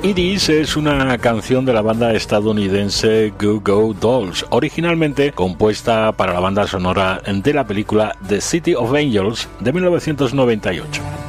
It Is es una canción de la banda estadounidense Goo Goo Dolls, originalmente compuesta para la banda sonora de la película The City of Angels de 1998.